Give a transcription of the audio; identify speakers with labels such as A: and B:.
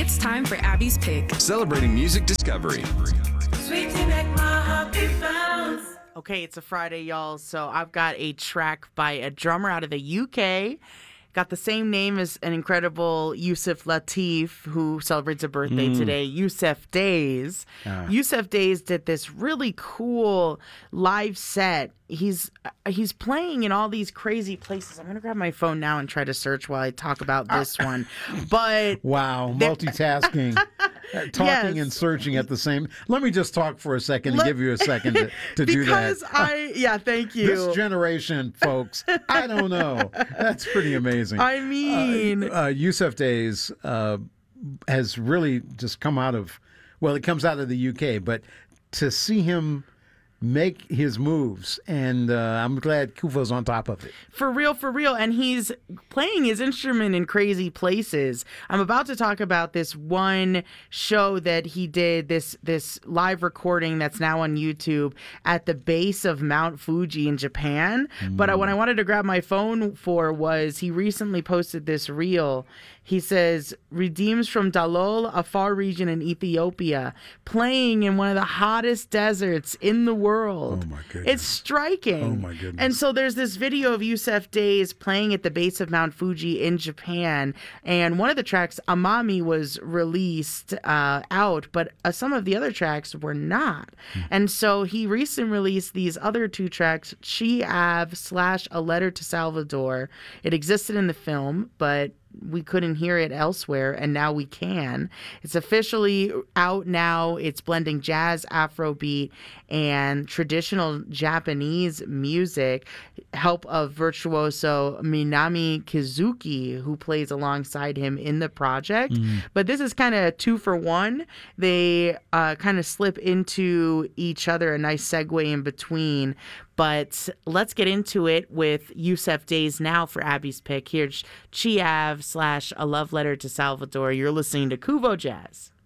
A: It's time for Abby's Pick.
B: Celebrating music discovery.
C: Sweet to make my heart beat bounce.
D: Okay, it's a Friday, y'all, so I've got a track by a drummer out of the UK. Got the same name as an incredible Yusuf Lateef, who celebrates a birthday today, Yusuf Days. Yusuf Days did this really cool live set. He's playing in all these crazy places. I'm going to grab my phone now and try to search while I talk about this one. But
E: wow, multitasking. Talking
D: Yes.
E: and searching at the same. Let me just talk for a second and give you a second to do that.
D: Because thank you.
E: This generation, folks, I don't know. That's pretty amazing.
D: I mean,
E: Yusuf Days has really just come out of, well, it comes out of the UK, but to see him make his moves, and I'm glad Kufo's on top of it.
D: For real. And he's playing his instrument in crazy places. I'm about to talk about this one show that he did, this live recording that's now on YouTube at the base of Mount Fuji in Japan. But what I wanted to grab my phone for was he recently posted this reel. He says, redeems from Dalol, a far region in Ethiopia, playing in one of the hottest deserts in the world.
E: Oh, my goodness.
D: It's striking.
E: Oh, my goodness.
D: And so there's this video of Yusuf Days playing at the base of Mount Fuji in Japan. And one of the tracks, Amami, was released out, but some of the other tracks were not. And so he recently released these other two tracks, Chi Av / A Letter to Salvador. It existed in the film, but we couldn't hear it elsewhere, and now we can. It's officially out now. It's blending jazz, Afrobeat, and traditional Japanese music. Help of virtuoso Minami Kizuki, who plays alongside him in the project. But this is kind of 2 for 1. They kind of slip into each other, a nice segue in between. But let's get into it with Yusuf Days now for Abby's Pick. Here's Chi Av / A Love Letter to Salvador. You're listening to Kuvo Jazz.